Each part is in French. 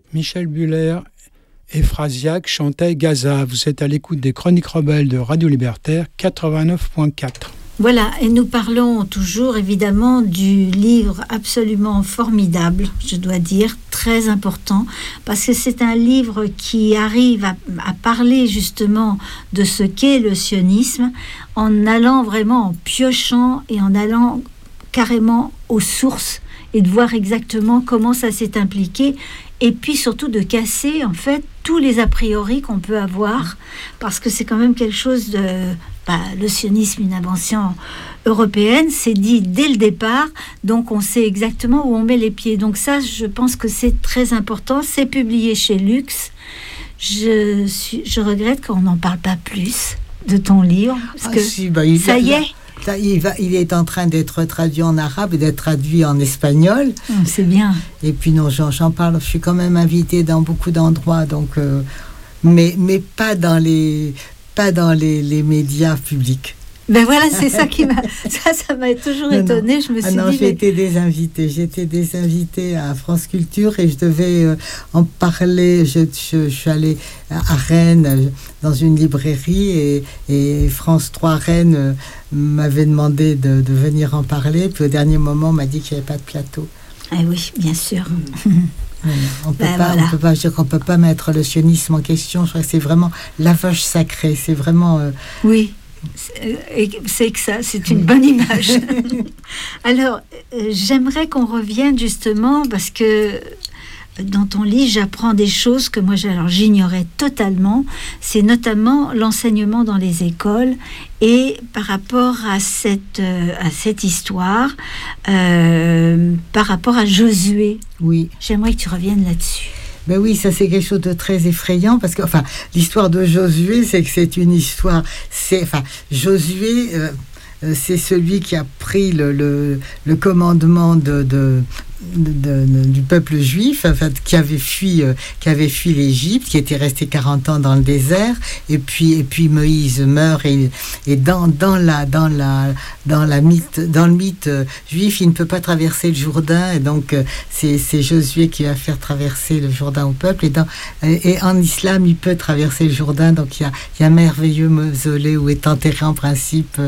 Michel Buller et Frasiac chantaient Gaza. Vous êtes à l'écoute des Chroniques Rebelles de Radio Libertaire 89.4. Voilà, et nous parlons toujours évidemment du livre absolument formidable, je dois dire, très important, parce que c'est un livre qui arrive à parler justement de ce qu'est le sionisme, en allant vraiment, en piochant et en allant carrément aux sources, et de voir exactement comment ça s'est impliqué, et puis surtout de casser en fait tous les a priori qu'on peut avoir, parce que c'est quand même quelque chose de... le sionisme, une invention européenne, c'est dit dès le départ, donc on sait exactement où on met les pieds. Donc ça, je pense que c'est très important. C'est publié chez Lux. Je regrette qu'on n'en parle pas plus de ton livre, parce que ça y est. Il est en train d'être traduit en arabe et d'être traduit en espagnol. C'est bien. Et puis non, j'en parle. Je suis quand même invitée dans beaucoup d'endroits, donc, mais pas dans les médias publics. Ben voilà, c'est ça qui m'a... Ça m'a toujours étonnée. Je me suis dit... J'étais désinvitée à France Culture et je devais en parler. Je suis allée à Rennes dans une librairie et France 3 Rennes m'avait demandé de venir en parler. Puis au dernier moment, on m'a dit qu'il n'y avait pas de plateau. Ah oui, bien sûr. On peut pas mettre le sionisme en question. Je crois que c'est vraiment la vache sacrée. C'est vraiment... Oui, c'est que ça, c'est une bonne image. Alors, j'aimerais qu'on revienne justement, parce que dans ton livre, j'apprends des choses que moi j'ignorais totalement. C'est notamment l'enseignement dans les écoles. Et par rapport à cette histoire, par rapport à Josué, oui. J'aimerais que tu reviennes là-dessus. Ben oui, ça c'est quelque chose de très effrayant parce que, l'histoire de Josué, c'est que c'est une histoire. Josué, c'est celui qui a pris le commandement du peuple juif, qui avait fui l'Égypte, qui était resté 40 ans dans le désert, et puis Moïse meurt et dans le mythe juif, il ne peut pas traverser le Jourdain, et donc c'est Josué qui va faire traverser le Jourdain au peuple, et en islam il peut traverser le Jourdain, donc il y a un merveilleux mausolée où est enterré en principe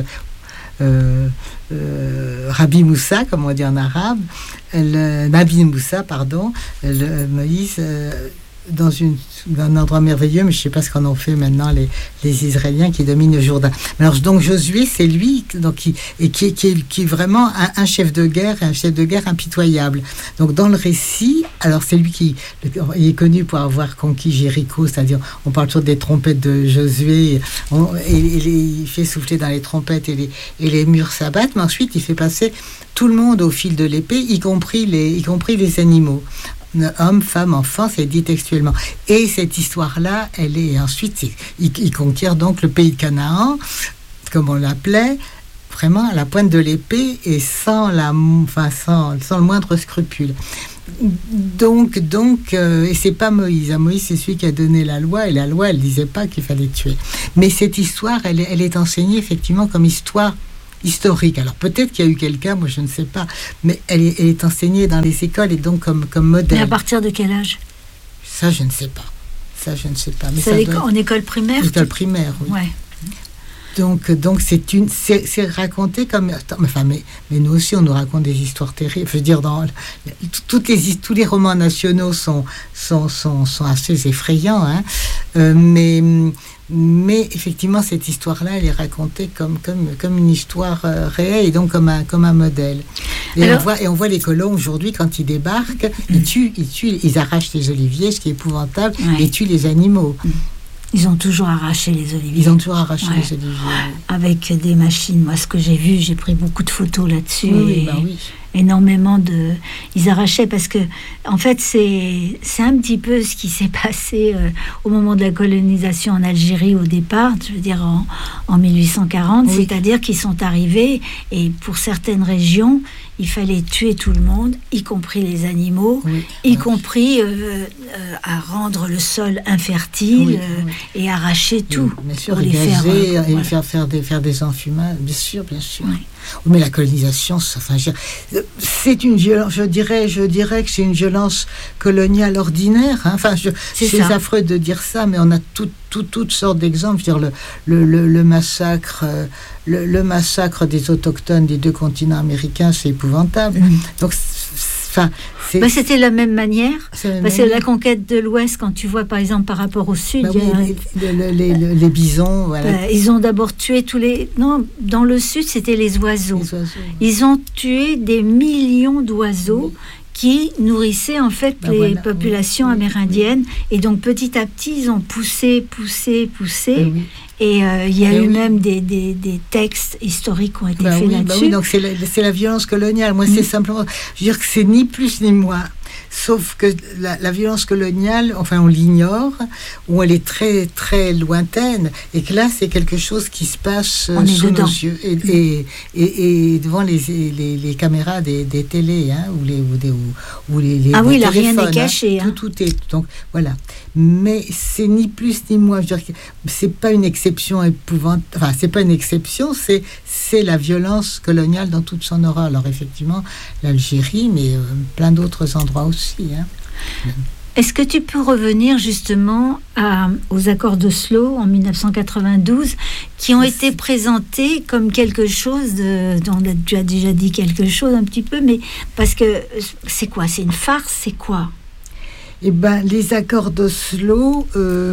Rabbi Moussa, comme on dit en arabe, Nabi Moussa, Moïse, dans un endroit merveilleux, mais je ne sais pas ce qu'en ont fait maintenant les Israéliens qui dominent le Jourdain. Alors, donc Josué, c'est lui qui est vraiment un chef de guerre impitoyable. Donc dans le récit, alors c'est lui il est connu pour avoir conquis Jéricho, c'est-à-dire on parle toujours des trompettes de Josué, il fait souffler dans les trompettes et les murs s'abattent, mais ensuite il fait passer tout le monde au fil de l'épée, y compris les animaux. Hommes, femmes, enfants, c'est dit textuellement. Et cette histoire-là, elle est ensuite, il conquiert donc le pays de Canaan, comme on l'appelait, vraiment à la pointe de l'épée et sans le moindre scrupule. Donc, et c'est pas Moïse. Moïse, c'est celui qui a donné la loi, et la loi, elle disait pas qu'il fallait tuer. Mais cette histoire, elle est enseignée effectivement comme histoire historique. Alors peut-être qu'il y a eu quelqu'un, moi je ne sais pas, mais elle est enseignée dans les écoles et donc comme modèle. Mais à partir de quel âge ? Ça je ne sais pas. Mais c'est en école primaire ? École primaire, oui. Ouais. Donc c'est raconté comme... mais nous aussi on nous raconte des histoires terribles. Je veux dire, tous les romans nationaux sont assez effrayants, hein. Mais effectivement, cette histoire-là, elle est racontée comme une histoire réelle et donc comme un modèle. Et on voit les colons aujourd'hui, quand ils débarquent, ils arrachent les oliviers, ce qui est épouvantable, et ils tuent les animaux. Ils ont toujours arraché les oliviers. Les oliviers. Avec des machines. Moi, ce que j'ai vu, j'ai pris beaucoup de photos là-dessus. Oui. Énormément ils arrachaient parce que en fait c'est un petit peu ce qui s'est passé au moment de la colonisation en Algérie au départ, je veux dire en 1840, oui. C'est-à-dire qu'ils sont arrivés et pour certaines régions il fallait tuer tout le monde, y compris les animaux, oui. Y compris à rendre le sol infertile, oui. Et arracher tout, bien sûr, pour les faire et faire des enfumages, bien sûr. Oui. Mais la colonisation, c'est une violence, je dirais que c'est une violence coloniale ordinaire. Hein. Enfin, c'est affreux de dire ça, mais on a toutes sortes d'exemples. Je veux dire, le massacre, le massacre des autochtones des 2 continents américains, c'est épouvantable. Donc, c'était la même manière. C'est la conquête de l'Ouest, quand tu vois par exemple par rapport au Sud. Les bisons, voilà. Ils ont d'abord tué Non, dans le Sud, c'était les oiseaux. Ils ont tué des millions d'oiseaux qui nourrissaient en fait les populations amérindiennes. Et donc petit à petit, ils ont poussé. Et il y a eu même des textes historiques qui ont été faits là-dessus. Donc c'est la violence coloniale. Moi, c'est simplement... Je veux dire que c'est ni plus ni moins. Sauf que la violence coloniale, enfin, on l'ignore, ou elle est très, très lointaine, et que là, c'est quelque chose qui se passe sous nos yeux, et devant les caméras des télés, hein, ou les là, téléphones, rien n'est caché. Hein. Tout est... Donc, voilà. Mais c'est ni plus ni moins. Je veux dire que c'est pas une exception épouvantable. Enfin, c'est pas une exception, c'est la violence coloniale dans toute son horreur. Alors, effectivement, l'Algérie, mais plein d'autres endroits aussi. Hein. Est-ce que tu peux revenir justement aux accords d'Oslo en 1992 qui ont été présentés comme quelque chose dont tu as déjà dit quelque chose un petit peu, mais parce que c'est quoi? C'est une farce? C'est quoi? Eh ben, les accords d'Oslo,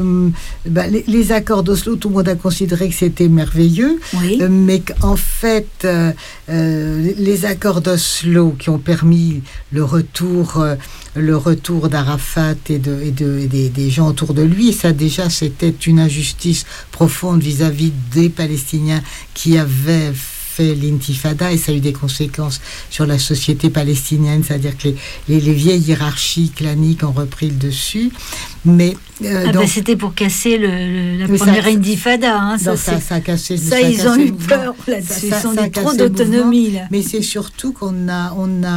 les accords d'Oslo, tout le monde a considéré que c'était merveilleux, mais qu'en fait, les accords d'Oslo qui ont permis le retour d'Arafat et des gens autour de lui, ça déjà c'était une injustice profonde vis-à-vis des Palestiniens qui avaient fait l'intifada, et ça a eu des conséquences sur la société palestinienne, c'est-à-dire que les vieilles hiérarchies claniques ont repris le dessus. Mais donc, c'était pour casser la première intifada. Hein, ça a cassé. Ça, ils ont eu peur là-dessus. Ils ont dit trop d'autonomie là. Mais c'est surtout qu'on a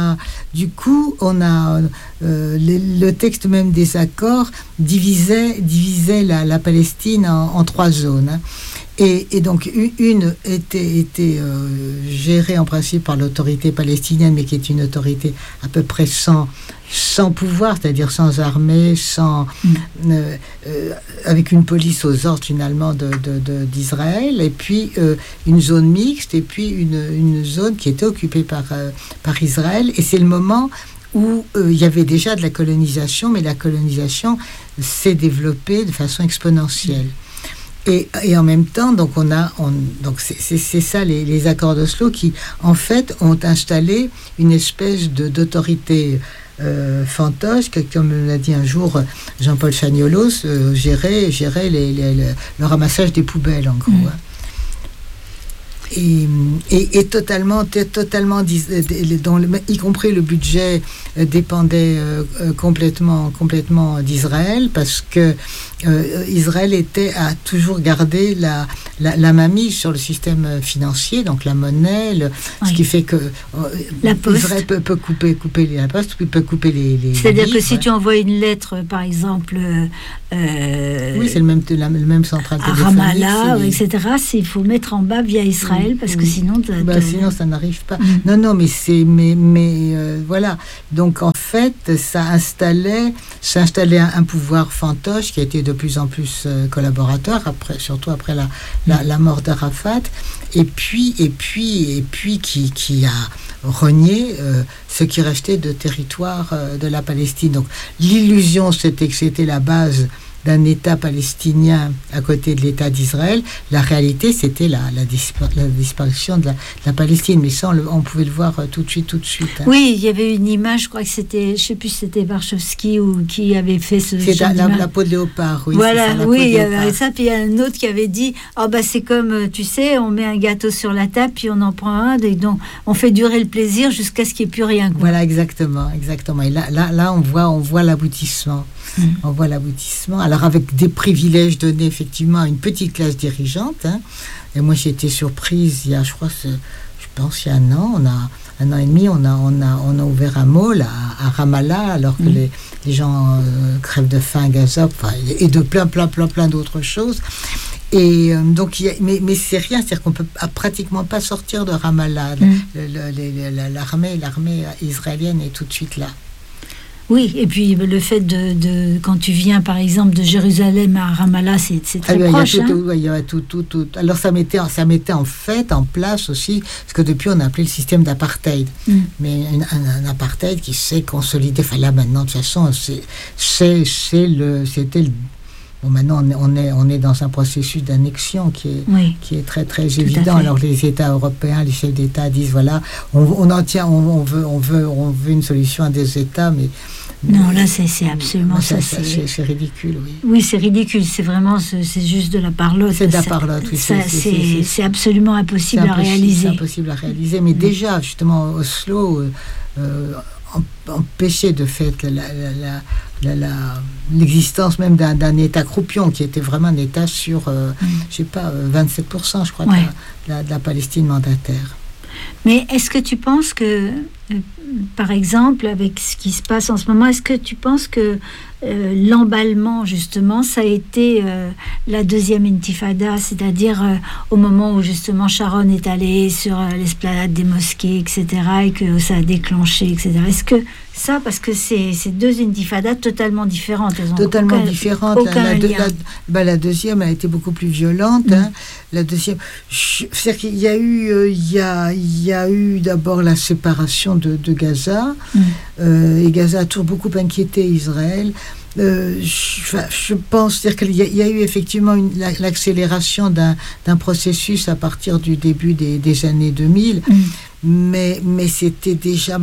le texte même des accords divisait la Palestine en 3 zones. Hein. Et donc, une était gérée en principe par l'autorité palestinienne, mais qui est une autorité à peu près sans pouvoir, c'est-à-dire sans armée, avec une police aux ordres finalement d'Israël, et puis une zone mixte, et puis une zone qui était occupée par Israël. Et c'est le moment où il y avait déjà de la colonisation, mais la colonisation s'est développée de façon exponentielle. Et en même temps, donc donc c'est ça les accords d'Oslo qui en fait ont installé une espèce d'autorité fantoche, comme l'a dit un jour Jean-Paul Chagnolos, gérait le ramassage des poubelles en gros. Et totalement y compris le budget dépendait complètement d'Israël, parce que Israël a toujours gardé la mainmise sur le système financier, donc la monnaie, ce qui fait que Israël peut couper la poste, puis peut couper les c'est-à-dire livres. Que si tu envoies une lettre, par exemple, c'est le même central à Ramallah, etc., il faut mettre en bas via Israël, parce que sinon sinon ça n'arrive pas. Non, mais voilà. Donc en fait, ça installait un pouvoir fantoche qui a été de plus en plus collaborateur, surtout après la mort d'Arafat, et puis qui a renié ce qui restait de territoire de la Palestine. Donc l'illusion, c'était que c'était la base d'un État palestinien à côté de l'État d'Israël. La réalité, c'était la disparition de la Palestine. Mais ça, on pouvait le voir tout de suite. Hein. Oui, il y avait une image, je crois que c'était, je ne sais plus si c'était Warshawski ou qui avait fait ce genre d'image. La peau de léopard, oui. Voilà, il y avait ça. Puis il y a un autre qui avait dit, c'est comme, tu sais, on met un gâteau sur la table, puis on en prend un, et donc on fait durer le plaisir jusqu'à ce qu'il n'y ait plus rien. Quoi. Voilà, exactement. Et là, on voit l'aboutissement. On voit l'aboutissement. Alors, avec des privilèges donnés effectivement à une petite classe dirigeante. Hein. Et moi, j'ai été surprise il y a, je pense, il y a un an et demi, on a ouvert un mall à Ramallah, alors que les gens crèvent de faim à Gaza, et de plein d'autres choses. Et donc, mais c'est rien, c'est-à-dire qu'on peut pratiquement pas sortir de Ramallah. L'armée israélienne est tout de suite là. Oui, et puis le fait de quand tu viens par exemple de Jérusalem à Ramallah, c'est très proche. Il y a tout. Alors ça mettait en fait en place aussi, parce que depuis on a appelé le système d'apartheid. Mais un apartheid qui s'est consolidé. Enfin là maintenant de toute façon c'était le. Bon, maintenant, on est dans un processus d'annexion qui est très, très évident. Alors, les États européens, les chefs d'État disent, voilà, on veut une solution à des États, mais... Non, là, c'est absolument ça. C'est ridicule, oui. Oui, c'est ridicule. C'est vraiment, c'est juste de la parlotte. C'est de la parlotte, oui. C'est absolument impossible à réaliser. C'est impossible à réaliser. Mais déjà, justement, Oslo... empêcher de fait l'existence même d'un État croupion qui était vraiment un État sur, je sais pas, 27%, je crois, de la Palestine mandataire. Mais est-ce que tu penses que, par exemple, avec ce qui se passe en ce moment, est-ce que tu penses que l'emballement, justement, ça a été la deuxième intifada, c'est-à-dire au moment où, justement, Sharon est allé sur l'esplanade des mosquées, etc., et que ça a déclenché, etc. Est-ce que ça, parce que c'est deux intifadas totalement différentes. Totalement différentes. La deuxième a été beaucoup plus violente. La deuxième... C'est-à-dire qu'il y a eu d'abord la séparation de Gaza, et Gaza a toujours beaucoup inquiété Israël. Je pense qu'il y a eu effectivement l'accélération d'un processus à partir du début des années 2000, mais c'était déjà...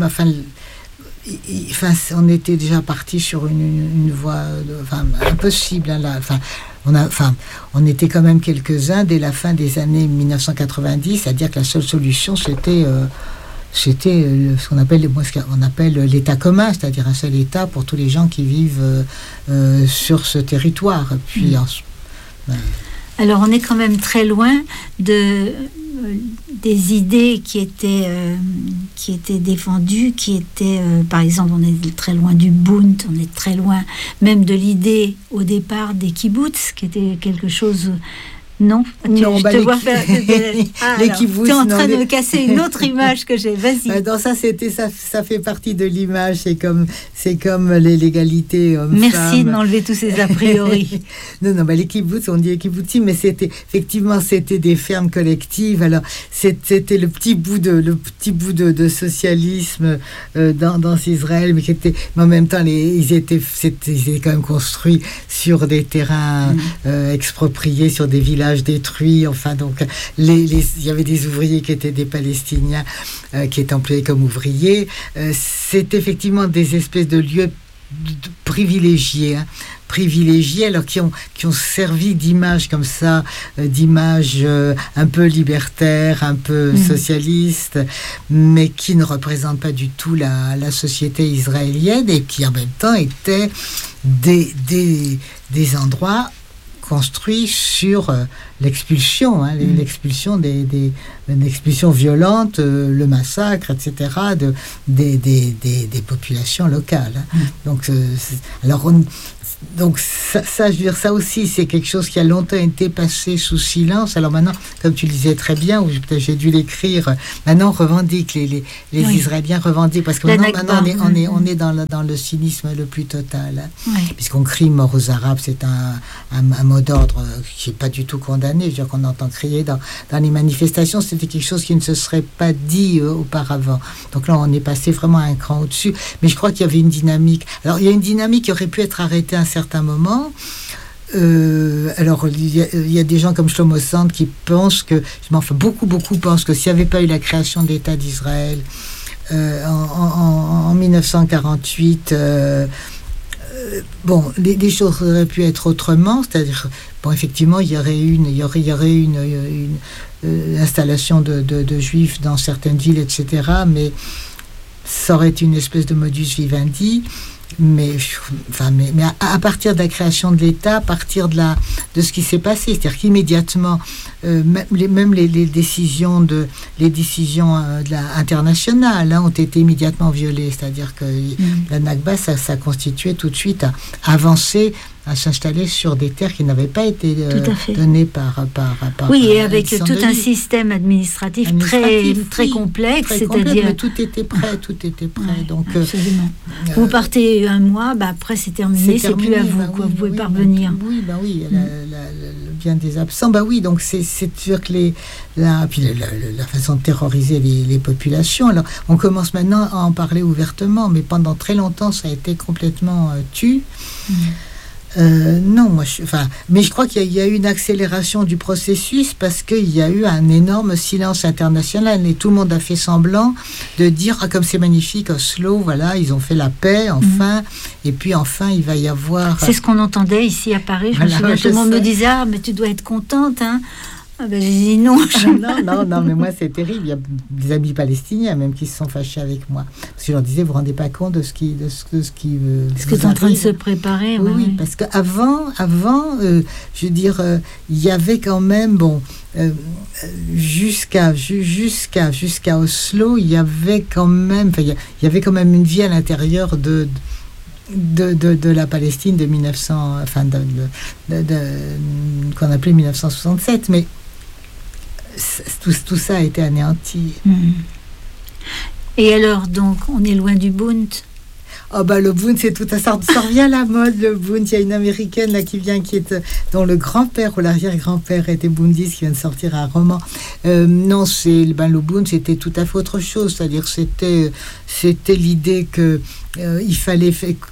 on était déjà parti sur une voie impossible. On était quand même quelques-uns dès la fin des années 1990, c'est-à-dire que la seule solution, c'était ce qu'on appelle l'État commun, c'est-à-dire un seul État pour tous les gens qui vivent sur ce territoire. Puis, alors, on est quand même très loin des idées qui étaient défendues, qui étaient, par exemple, on est très loin du Bund, on est très loin même de l'idée, au départ, des kibbutz, qui était quelque chose... Non, non, je te vois faire. Les kibbutz. Tu es en train de me casser une autre image que j'ai. Vas-y. Non, ça fait partie de l'image. C'est comme l'égalité homme-femme. Merci de m'enlever tous ces a priori. non, les kibbutz, on dit les kibbutzim, mais c'était des fermes collectives. Alors c'était le petit bout de socialisme dans Israël, mais en même temps ils étaient quand même construits sur des terrains expropriés, sur des villages détruits, enfin donc il y avait des ouvriers qui étaient des Palestiniens qui étaient employés comme ouvriers. C'est effectivement des espèces de lieux privilégiés, alors qui ont servi d'image comme ça, d'image un peu libertaire, un peu socialiste, mais qui ne représentent pas du tout la société israélienne et qui en même temps étaient des endroits construit sur l'expulsion, l'expulsion l'expulsion violente, le massacre, etc., des populations locales. Donc ça, je veux dire, ça aussi, c'est quelque chose qui a longtemps été passé sous silence. Alors maintenant, comme tu le disais très bien, ou peut-être j'ai dû l'écrire, maintenant on revendique, les Israéliens revendiquent, parce que maintenant on est dans le cynisme le plus total. Puisqu'on crie mort aux Arabes, c'est un mot d'ordre qui n'est pas du tout condamné. Je veux dire qu'on entend crier dans les manifestations, c'était quelque chose qui ne se serait pas dit auparavant. Donc là, on est passé vraiment un cran au-dessus. Mais je crois qu'il y avait une dynamique. Alors, il y a une dynamique qui aurait pu être arrêtée à un certain moment. Alors, il y a des gens comme Shlomo Sand qui pensent que, beaucoup pensent que s'il n'y avait pas eu la création de l'État d'Israël en 1948, les choses auraient pu être autrement, c'est-à-dire, effectivement, il y aurait une installation de juifs dans certaines villes, etc., mais ça aurait été une espèce de modus vivendi. Mais à partir de la création de l'État, à partir de ce qui s'est passé, c'est-à-dire qu'immédiatement, même les décisions internationales ont été immédiatement violées, c'est-à-dire que la Nakba, ça constituait tout de suite à avancer à s'installer sur des terres qui n'avaient pas été données par oui, et avec tout un système administratif très complexe, c'est-à-dire mais tout était prêt. Donc absolument. Vous partez un mois, après c'est terminé, c'est plus à vous, vous pouvez pas revenir. Oui, bien des absents, oui, donc c'est sûr que la façon de terroriser les populations. Alors, on commence maintenant à en parler ouvertement, mais pendant très longtemps, ça a été complètement tu. Non, mais je crois qu'il y a eu une accélération du processus parce qu'il y a eu un énorme silence international et tout le monde a fait semblant de dire comme c'est magnifique Oslo, voilà, ils ont fait la paix enfin, et puis enfin il va y avoir. C'est ce qu'on entendait ici à Paris. Je me souviens, tout le monde me disait mais tu dois être contente, hein. J'ai dit non. Non, mais moi c'est terrible. Il y a des amis palestiniens même qui se sont fâchés avec moi parce que je leur disais vous vous rendez pas compte de ce qui est en train de se préparer. Oui, parce qu'avant, je veux dire, il y avait quand même jusqu'à Oslo, il y avait quand même une vie à l'intérieur de la Palestine de 1900, qu'on appelait 1967, mais tout ça a été anéanti. Et alors, donc, on est loin du Bund. Le Bund, c'est tout ça revient à la mode, le Bund. Il y a une américaine là qui vient, dont le grand-père ou l'arrière-grand-père était bundiste, qui vient de sortir un roman. Non, le Bund, c'était tout à fait autre chose. C'est-à-dire, c'était l'idée que il fallait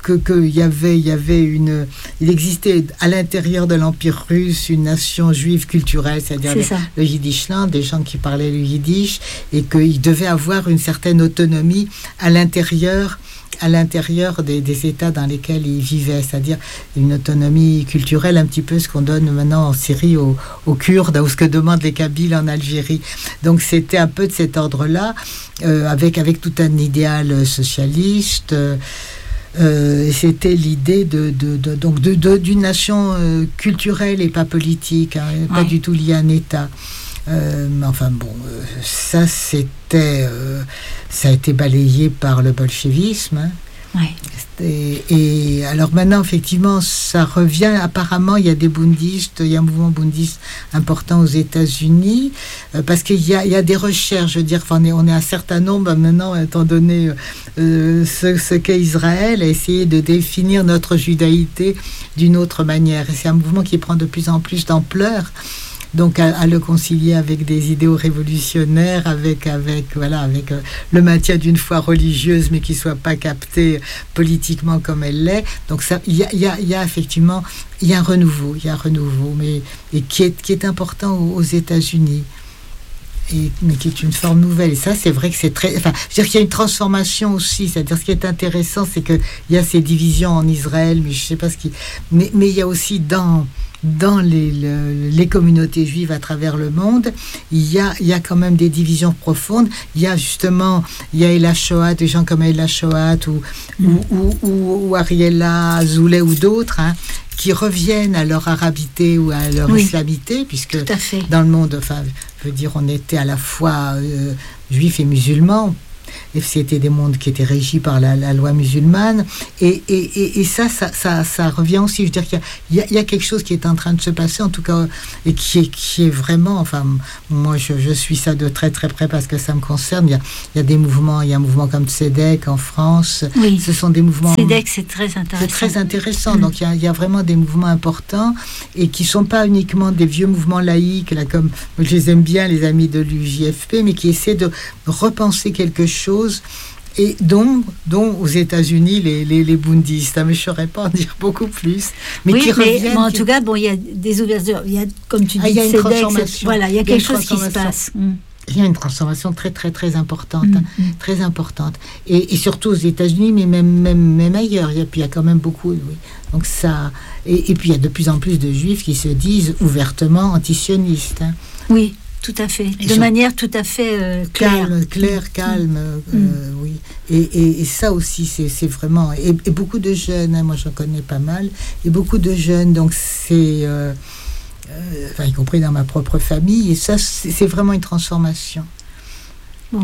il existait à l'intérieur de l'Empire russe une nation juive culturelle, c'est-à-dire le Yiddishland, des gens qui parlaient le Yiddish, et qu'ils devaient avoir une certaine autonomie à l'intérieur des États dans lesquels ils vivaient, c'est-à-dire une autonomie culturelle, un petit peu ce qu'on donne maintenant en Syrie aux Kurdes, ou ce que demandent les Kabyles en Algérie. Donc c'était un peu de cet ordre-là, avec tout un idéal socialiste. C'était l'idée d'une nation culturelle et pas politique, pas du tout liée à un État. Ça a été balayé par le bolchevisme. Et alors maintenant, effectivement, ça revient. Apparemment, il y a des bundistes, il y a un mouvement bundiste important aux États-Unis, parce qu'il y a des recherches. Je veux dire, on est un certain nombre maintenant, étant donné ce qu'est Israël, à essayer de définir notre judaïté d'une autre manière. Et c'est un mouvement qui prend de plus en plus d'ampleur. Donc à le concilier avec des idéaux révolutionnaires, avec le maintien d'une foi religieuse, mais qui ne soit pas captée politiquement comme elle l'est. Donc il y a effectivement un renouveau, mais qui est important aux États-Unis. Mais qui est une forme nouvelle. Et ça, c'est vrai que c'est très... je veux dire qu'il y a une transformation aussi. C'est-à-dire, ce qui est intéressant, c'est qu'il y a ces divisions en Israël, mais je ne sais pas ce qui... Mais il y a aussi dans les communautés juives à travers le monde, il y a quand même des divisions profondes. Il y a Ella Shohat, des gens comme Ella Shohat ou Ariella Azoulay ou d'autres, qui reviennent à leur arabité ou à leur islamité, puisque dans le monde, je veux dire, on était à la fois juifs et musulmans. Et c'était des mondes qui étaient régis par la loi musulmane, et ça revient aussi. Je veux dire qu'il y a quelque chose qui est en train de se passer, en tout cas, et qui est vraiment, moi je suis ça de très très près parce que ça me concerne. Il y a des mouvements, il y a un mouvement comme Tzedek en France. Oui. Ce sont des mouvements. Tzedek, c'est très intéressant. C'est très intéressant. Donc il y a vraiment des mouvements importants et qui sont pas uniquement des vieux mouvements laïques, là, comme je les aime bien, les amis de l'UJFP, mais qui essaient de repenser quelque chose. Et dont aux États-Unis, les bundistes, mais je ne saurais pas en dire beaucoup plus. Mais qui reviennent. Mais en tout cas, il y a des ouvertures. Il y a, comme tu dis, il y a une transformation. Voilà, il y a quelque chose qui se passe. Il y a une transformation très, très, très importante. Très importante. Et surtout aux États-Unis, mais même ailleurs. Il y a quand même beaucoup. Oui. Donc ça. Et puis il y a de plus en plus de juifs qui se disent ouvertement antisionistes. Oui. Tout à fait, de manière tout à fait claire. Calme, oui. Et ça aussi, c'est vraiment... Et beaucoup de jeunes, moi j'en connais pas mal, et beaucoup de jeunes, donc c'est... y compris dans ma propre famille, et ça, c'est vraiment une transformation. Bon,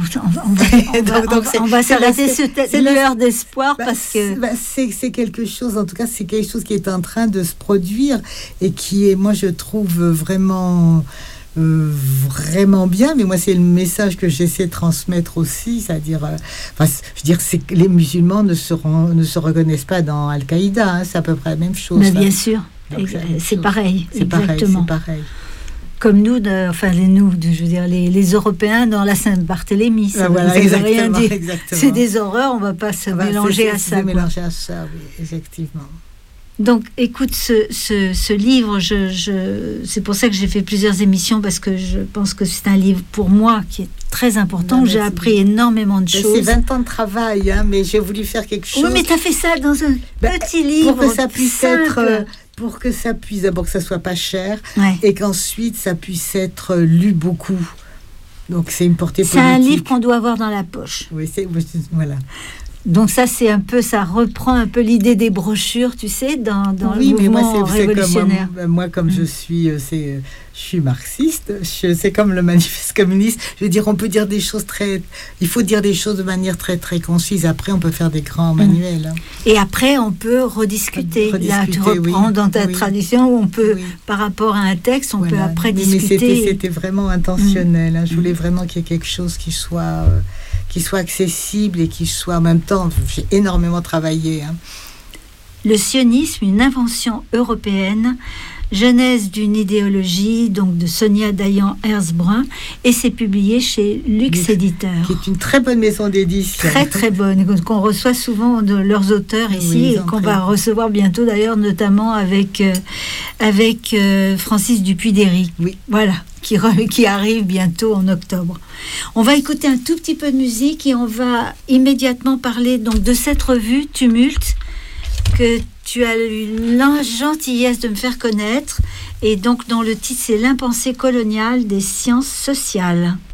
on va s'arrêter sur cette lueur d'espoir parce que... c'est quelque chose, en tout cas, c'est quelque chose qui est en train de se produire et qui est, moi, je trouve vraiment bien, mais moi c'est le message que j'essaie de transmettre aussi, c'est-à-dire, je veux dire, c'est que les musulmans ne se reconnaissent pas dans Al-Qaïda, hein, c'est à peu près la même chose. Mais bien sûr, c'est pareil, exactement. C'est pareil. Comme nous, je veux dire, les Européens dans la Sainte-Barthélemy, ça ne veut rien dire. C'est des horreurs, on ne va pas se mélanger à ça. Mélanger à ça, oui, effectivement. Donc, écoute, ce livre, c'est pour ça que j'ai fait plusieurs émissions, parce que je pense que c'est un livre, pour moi, qui est très important. J'ai appris énormément de choses. C'est 20 ans de travail, hein, mais j'ai voulu faire quelque chose... Oui, mais tu as fait ça dans un petit livre pour que ça puisse simple. être... Pour que ça puisse, d'abord que ça soit pas cher, et qu'ensuite ça puisse être lu beaucoup. Donc c'est une portée politique. C'est un livre qu'on doit avoir dans la poche. Oui, voilà. Donc ça, ça reprend un peu l'idée des brochures, tu sais, dans le mouvement révolutionnaire. Moi, comme je suis marxiste, c'est comme le manifeste communiste. Je veux dire, on peut dire des choses il faut dire des choses de manière très, très concise. Après, on peut faire des grands manuels. Hein. Et après, on peut rediscuter. Là, tu reprends dans ta tradition où on peut, par rapport à un texte, on peut après discuter. Mais c'était vraiment intentionnel. Hein. Je voulais vraiment qu'il y ait quelque chose qui soit accessible et qui soit en même temps... J'ai énormément travaillé. Hein. Le sionisme, une invention européenne, genèse d'une idéologie, donc de Sonia Dayan-Herzbrun, et c'est publié chez Lux Éditeur. Qui est une très bonne maison d'édition. Très très bonne, qu'on reçoit souvent de leurs auteurs ici, et qu'on va recevoir bientôt d'ailleurs, notamment avec Francis Dupuy-Derry. Oui. Voilà. Qui arrive bientôt en octobre. On va écouter un tout petit peu de musique et on va immédiatement parler donc de cette revue Tumulte que tu as eu la gentillesse de me faire connaître et donc dont le titre c'est L'impensé colonial des sciences sociales.